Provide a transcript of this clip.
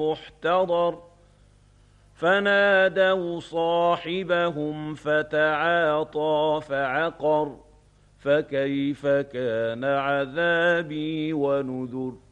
محتضر فنادوا صاحبهم فتعاطى فعقر فكيف كان عذابي ونذر